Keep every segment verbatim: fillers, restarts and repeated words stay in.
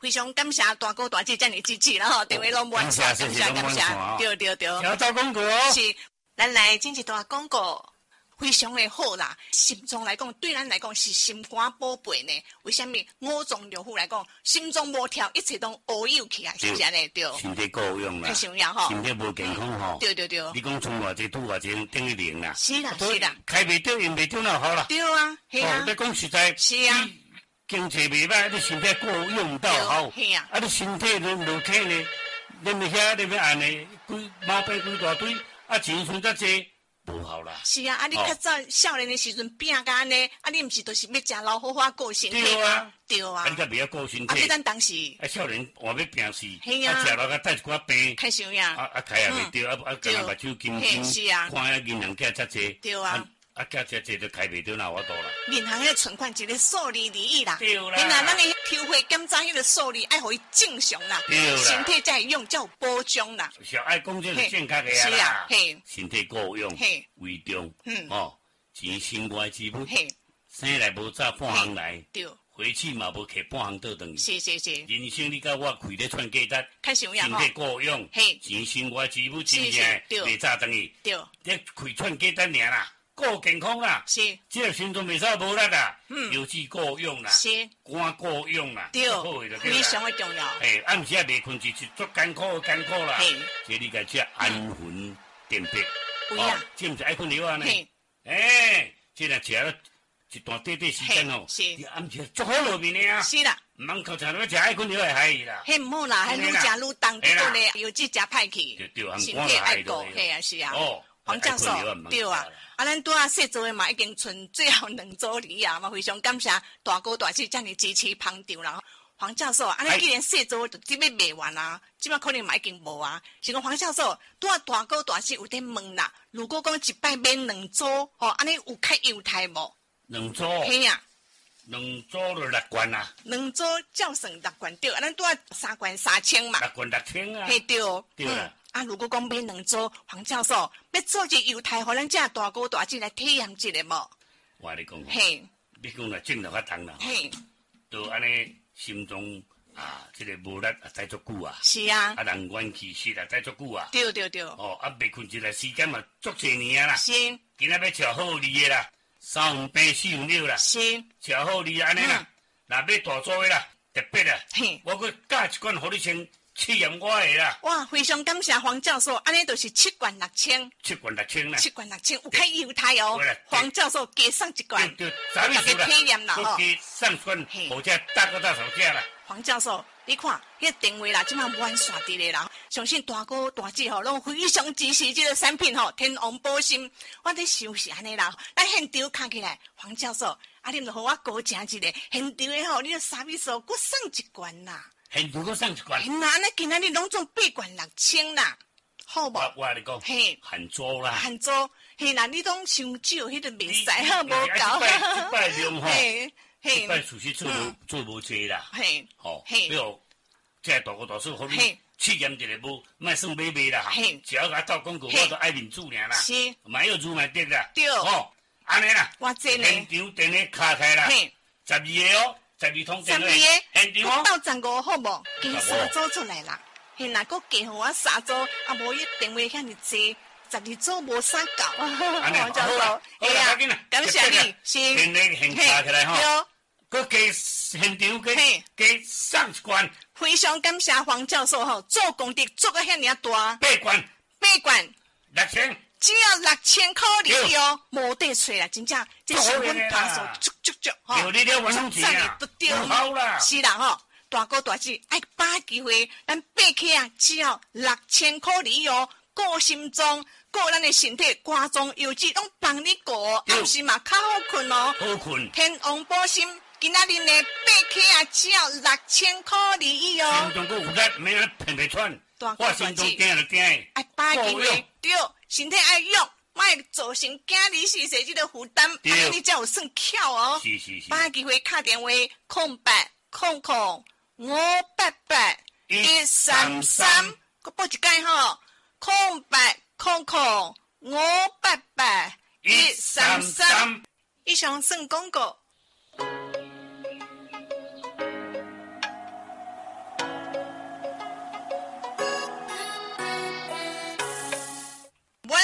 非常感谢大哥大姐这样支持了吼，电话拢满线，感谢感谢，对对对。 要做广告哦。 是，咱来进一段广告。非常的好啦，心脏来讲，对咱来讲是心肝宝贝呢。为什么五脏六腑来讲，心脏无跳，一切都乌有起来，是不是呢？对。 身体够有用啦。 太重要吼。 身体无健康吼。 对对对。 你讲从偌济拄偌济等于零啦。 是啦是啦。 开袂到用袂到那好啦。 对啊，系啊。 你讲实在。 是啊。 经济袂歹，你身体够用到好。 系啊。 啊，你身体你落体呢，你咪遐你咪安尼，规毛病规大堆，啊钱剩得济。无好啦， 是啊，啊你较早少年的时阵拼甲安尼，啊你毋是都是要食老好花顾身体吗？ 对啊， 对啊， 啊你较袂晓顾身体。 啊，你咱当时啊少年换要拼死， 啊食落甲带一寡病， 开伤呀， 啊啊开也袂着，啊啊干目睭金金， 是啊， 看遐银行价遮济， 对啊。 啊，加遮济都开袂到那我多啦。 银行的存款一个数字而已啦， 对啦。 现在咱的抽血检查迄个数字爱互伊正常啦， 对啦。 身体才会用，才有保障啦。 是爱讲这是正确的啊啦。 是啊，嘿。 身体够用， 嘿。 为重， 嗯， 哦，钱身外之物， 嘿。 生来无早半行来， 对。 回去嘛无摕半行倒转去。 是是是。 人生你甲我开咧串价值， 较想要身体够用， 嘿。 钱身外之物真正袂早转去。 对。 你开串价值尔啦。够健康啦， 是， 这个心脏袂使无力啦，嗯，尤其够用啦， 是， 肝够用啦， 对，非常的重要。 嘿，暗时啊袂困，就是足艰苦艰苦啦。 嘿， 这你该吃安魂垫鼻， 有呀， 这毋是爱困了啊呢。 嘿， 哎，这若食了一段短短时间哦， 是， 你暗时足好落面的啊。 是啦， 唔通靠常要食爱困了会害伊啦。 嘿，唔好啦，还愈食愈重，结果呢又只食歹去， 对对， 身体爱顾，嘿啊是啊。哦。黄教授，对啊，啊，咱拄啊细做的嘛，已经剩最后两组梨啊，嘛非常感谢大哥大姐这样支持捧场啦。黄教授，啊，你既然细做就即要卖完啊，即摆可能嘛已经无啊。是讲黄教授，拄啊大哥大姐有在问啦，如果讲一摆买两组，哦，安尼有较优待无？ 两组？ 嘿啊， 两组就六罐啊。 两组照算六罐对，啊，咱拄啊三罐三千嘛。 六罐六千啊。 嘿对。 对啦。 啊，如果讲买两组，黄教授要做一个犹太，互咱这大哥大姐来体验一下无？ 我你讲， 嘿， 你讲若种就较重啦， 嘿， 就安尼心脏啊，这个无力啊，待足久啊， 是啊， 啊人元气息啊，待足久啊， 对对对， 哦，啊未困一个时间嘛，足侪年啊啦， 是， 今仔要吃好利的啦，三碗饭四碗料啦， 是， 吃好利安尼啦，若买大组的啦，特别啦， 嘿， 我佮加一罐互你先。试验我的啦！ 哇，非常感谢黄教授，安尼就是七罐六千， 七罐六千啦， 七罐六千有较优待哦。黄教授加送一罐， 对对，啥意思啦？ 体验啦哦，加送罐，或者大哥大嫂家啦。 黄教授，你看，迄个电话啦，即马满刷伫咧啦，相信大哥大姐吼，拢非常支持这个产品吼，天王保心。我咧想是安尼啦，咱现场看起来，黄教授，啊，你著互我高请一个现场的吼，你个沙米索，佮送一罐啦。 现场佮送一罐， 那那今仔日拢总八罐六千啦，好无？ 我我你讲，嘿，很多啦， 很多，嘿，那你拢伤少，迄个袂使好无够。 一摆量吼， 嘿， 一摆属实做无做无济啦， 嘿， 吼，比如即大哥大嫂，互你试验一下无，莫算买卖啦，嘿，只要甲斗广告，我都爱面子尔啦， 是， 买有入买得啦， 对， 吼，安尼啦， 我真呢，现场电话卡开啦，嘿，十二个哦。十二通电话，现场到十五好无？加三组出来啦。现若佫加互我三组，啊无伊电话遐尼济，十二组无啥够。 黄教授，哎呀， 感谢你，是。 电话现卡起来吼，佫加现场加加送一罐。 非常感谢黄教授吼，做功德做个遐尼啊大。 八罐， 八罐， 六千。 只要六千块而哦，无得找啦，真正，这是阮团手足足足吼， 有你了，我拢钱啊，好啦， 是啦吼，大哥大姐爱把握机会，咱八克啊，只要六千块而哦，顾心脏，顾咱的身体，肝脏、油脂拢帮你顾，暗时嘛较好困哦， 好困， 天王保心，今仔日呢八克啊，只要六千块而已哦， 心脏佫有力，免啊骗袂喘，我心脏惊就惊， 爱把握机会，对。身体爱用，莫造成囝儿逝世这个负担，安尼你才有算巧哦。 是是是。 把握机会打电话空八空空五八八一三三，我报一解吼，空八空空五八八一三三。以上算广告。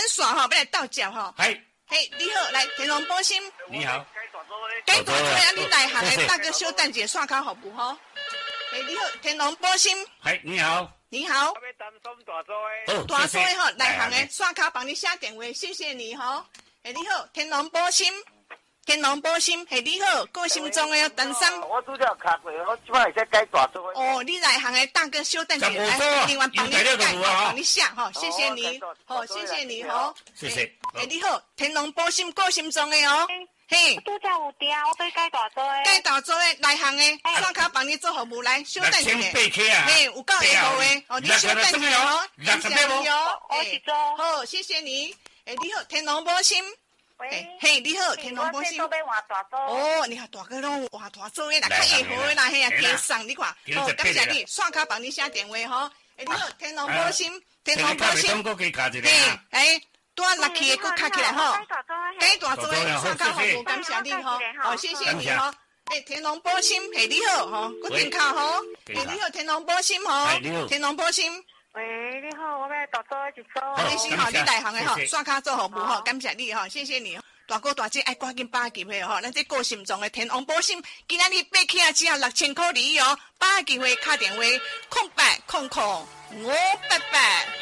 线吼，要来斗接吼。 系。 嘿，你好，来天龙保险。 你好。 该大做啊，你内行的大哥小等者线卡服务吼。嘿，你好，天龙保险。 系，你好。 你好。 我要担心大做诶。 大做诶吼，内行的线卡帮你写电话，谢谢你吼。嘿，你好，天龙保险。天龙保险，嘿，你好，过心中的陈三。 我拄则卡过，我即摆会使改大做。 哦，你内行的大哥小等者来，另外帮你改，帮你写吼，谢谢你，好，谢谢你吼。 谢谢。 嘿，你好，天龙保险过心中的哦。嘿， 拄则有订，我对改大做诶。 改大做诶，内行诶，线卡帮你做服务来，小等者。 六千八克啊。 嘿，有够下号诶，哦，你小等者哦， 谢谢你哦， 我是做。 好，谢谢你。诶，你好，天龙保险。 喂， 嘿，你好，天龙保险。哦，你看大哥拢换大做诶，来较下号诶啦，嘿啊，加送你看，好，感谢你，线卡帮你写电话吼。诶，你好，天龙保险，天龙保险。嘿，诶，拄啊落去诶，搁卡起来吼。改大做诶，线卡服务，感谢你吼，好，谢谢你吼。诶，天龙保险，嘿，你好，吼，搁电卡吼。诶，你好，天龙保险吼，天龙保险。 喂，你好，我要大做一做。 你是吼，你内行的吼，线卡做服务吼，感谢你吼，谢谢你。大哥大姐爱赶紧把握机会吼，咱这过心中的天王保险，今仔日八起啊只要六千块而已哦，把握机会打电话，空八空空五八八。